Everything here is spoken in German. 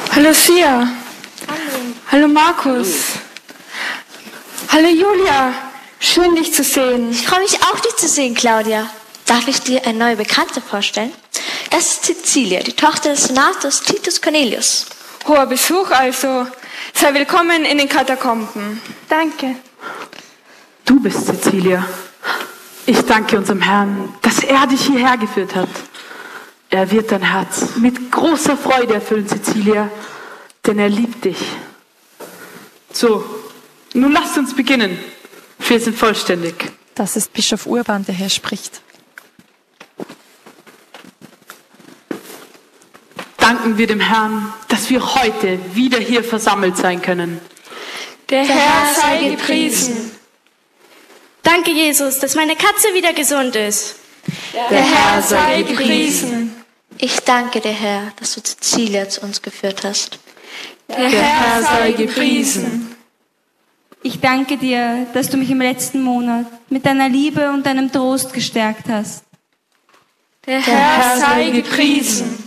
Hallo Sia. Hallo Markus. Hallo Julia. Schön, dich zu sehen. Ich freue mich auch, dich zu sehen, Claudia. Darf ich dir eine neue Bekannte vorstellen? Das ist Cecilia, die Tochter des Senators Titus Cornelius. Hoher Besuch also. Sei willkommen in den Katakomben. Danke. Du bist Cecilia. Ich danke unserem Herrn, dass er dich hierher geführt hat. Er wird dein Herz mit großer Freude erfüllen, Cecilia, denn er liebt dich. So, nun lasst uns beginnen. Wir sind vollständig. Das ist Bischof Urban, der hier spricht. Danken wir dem Herrn, dass wir heute wieder hier versammelt sein können. Der Herr sei gepriesen. Danke, Jesus, dass meine Katze wieder gesund ist. Der Herr sei gepriesen. Ich danke dir, Herr, dass du Cecilia zu uns geführt hast. Der Herr sei gepriesen. Ich danke dir, dass du mich im letzten Monat mit deiner Liebe und deinem Trost gestärkt hast. Der Herr sei gepriesen.